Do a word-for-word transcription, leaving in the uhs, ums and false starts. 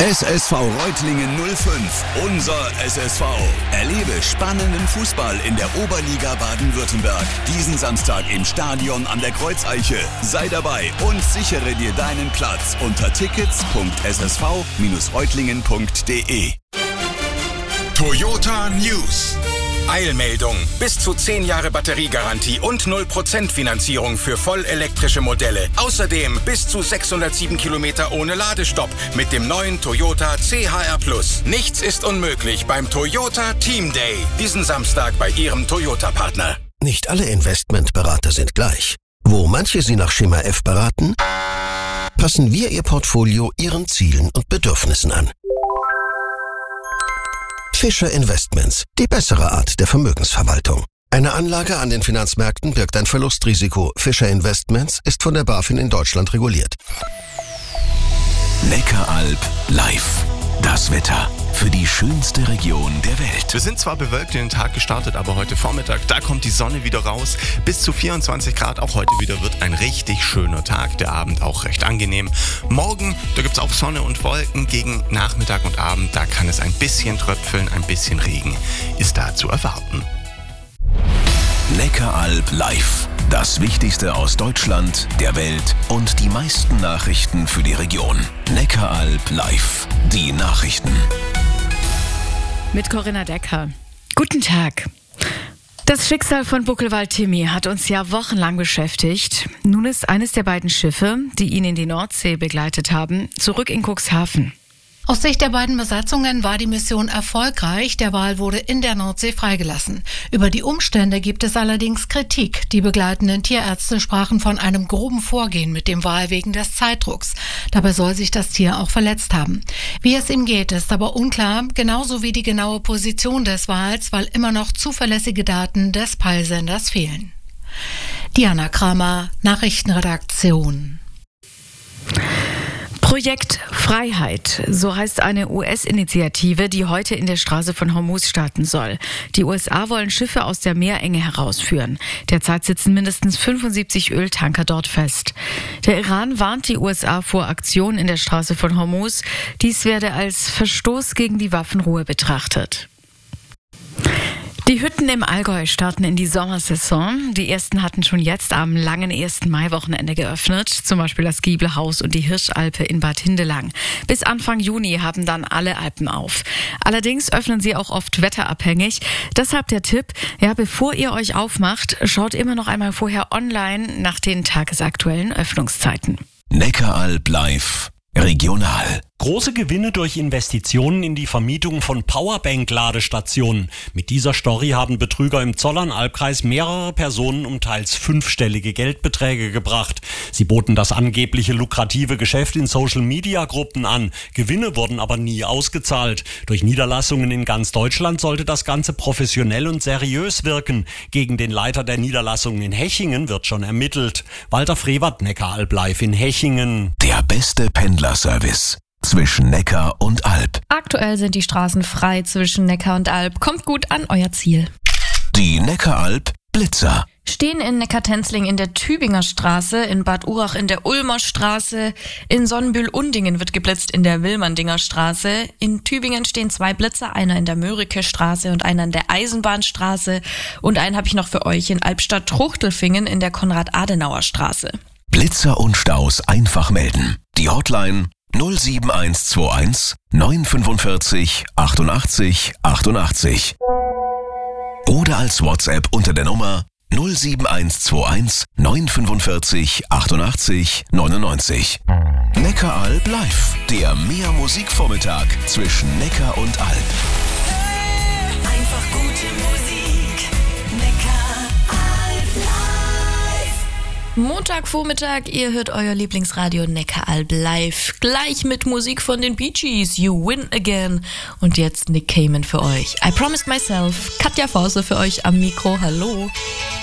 S S V Reutlingen null fünf, unser S S V. Erlebe spannenden Fußball in der Oberliga Baden-Württemberg. Diesen Samstag im Stadion an der Kreuzeiche. Sei dabei und sichere dir deinen Platz unter tickets punkt s s v bindestrich reutlingen punkt d e. Toyota News. Eilmeldung. Bis zu zehn Jahre Batteriegarantie und null Prozent Finanzierung für vollelektrische Modelle. Außerdem bis zu sechshundertsieben Kilometer ohne Ladestopp mit dem neuen Toyota C H R Plus. Nichts ist unmöglich beim Toyota Team Day. Diesen Samstag bei Ihrem Toyota-Partner. Nicht alle Investmentberater sind gleich. Wo manche Sie nach Schema F beraten, passen wir Ihr Portfolio Ihren Zielen und Bedürfnissen an. Fischer Investments, die bessere Art der Vermögensverwaltung. Eine Anlage an den Finanzmärkten birgt ein Verlustrisiko. Fischer Investments ist von der BaFin in Deutschland reguliert. Neckaralb live. Das Wetter für die schönste Region der Welt. Wir sind zwar bewölkt in den Tag gestartet, aber heute Vormittag, da kommt die Sonne wieder raus. Bis zu vierundzwanzig Grad, auch heute wieder wird ein richtig schöner Tag. Der Abend auch recht angenehm. Morgen, da gibt es auch Sonne und Wolken. Gegen Nachmittag und Abend, da kann es ein bisschen tröpfeln, ein bisschen Regen ist da zu erwarten. Neckaralb live. Das Wichtigste aus Deutschland, der Welt und die meisten Nachrichten für die Region. Neckaralb live. Die Nachrichten. Mit Corinna Decker. Guten Tag. Das Schicksal von Buckelwald-Timmy hat uns ja wochenlang beschäftigt. Nun ist eines der beiden Schiffe, die ihn in die Nordsee begleitet haben, zurück in Cuxhaven. Aus Sicht der beiden Besatzungen war die Mission erfolgreich. Der Wal wurde in der Nordsee freigelassen. Über die Umstände gibt es allerdings Kritik. Die begleitenden Tierärzte sprachen von einem groben Vorgehen mit dem Wal wegen des Zeitdrucks. Dabei soll sich das Tier auch verletzt haben. Wie es ihm geht, ist aber unklar, genauso wie die genaue Position des Wals, weil immer noch zuverlässige Daten des Peilsenders fehlen. Diana Kramer, Nachrichtenredaktion. Projekt Freiheit, so heißt eine U S-Initiative, die heute in der Straße von Hormuz starten soll. Die U S A wollen Schiffe aus der Meerenge herausführen. Derzeit sitzen mindestens fünfundsiebzig Öltanker dort fest. Der Iran warnt die U S A vor Aktionen in der Straße von Hormuz. Dies werde als Verstoß gegen die Waffenruhe betrachtet. Die Hütten im Allgäu starten in die Sommersaison. Die ersten hatten schon jetzt am langen ersten Mai-Wochenende geöffnet, zum Beispiel das Giebelhaus und die Hirschalpe in Bad Hindelang. Bis Anfang Juni haben dann alle Alpen auf. Allerdings öffnen sie auch oft wetterabhängig. Deshalb der Tipp, ja, bevor ihr euch aufmacht, schaut immer noch einmal vorher online nach den tagesaktuellen Öffnungszeiten. Neckaralb live. Regional. Große Gewinne durch Investitionen in die Vermietung von Powerbank-Ladestationen. Mit dieser Story haben Betrüger im Zollernalbkreis mehrere Personen um teils fünfstellige Geldbeträge gebracht. Sie boten das angebliche lukrative Geschäft in Social-Media-Gruppen an. Gewinne wurden aber nie ausgezahlt. Durch Niederlassungen in ganz Deutschland sollte das Ganze professionell und seriös wirken. Gegen den Leiter der Niederlassung in Hechingen wird schon ermittelt. Walter Frevert, Neckaralb live in Hechingen. Der beste Pendlerservice zwischen Neckar und Alb. Aktuell sind die Straßen frei zwischen Neckar und Alb. Kommt gut an euer Ziel. Die Neckaralb Blitzer. Stehen in Neckartenzling in der Tübinger Straße, in Bad Urach in der Ulmer Straße, in Sonnenbühl-Undingen wird geblitzt in der Wilmandinger Straße. In Tübingen stehen zwei Blitzer, einer in der Mörike Straße und einer in der Eisenbahnstraße. Und einen habe ich noch für euch in Albstadt-Truchtelfingen in der Konrad-Adenauer Straße. Blitzer und Staus einfach melden. Die Hotline null sieben eins zwei eins neun fünfundvierzig achtundachtzig achtundachtzig oder als WhatsApp unter der Nummer null sieben eins zwei eins neun fünfundvierzig achtundachtzig neunundneunzig. Neckaralb live, der Mehr-Musik-Vormittag zwischen Neckar und Alb. Einfach gute Musik. Neckaralb live. Montagvormittag, ihr hört euer Lieblingsradio Neckaralb live. Gleich mit Musik von den Bee Gees, You Win Again. Und jetzt Nick Cayman für euch. I Promised Myself. Katja Forse für euch am Mikro. Hallo.